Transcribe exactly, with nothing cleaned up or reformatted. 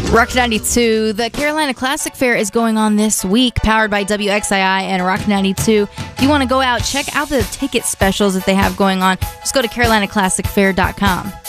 Rock ninety-two, the Carolina Classic Fair is going on this week, powered by W X I I and Rock ninety-two. If you want to go out, check out the ticket specials that they have going on. Just go to carolina classic fair dot com.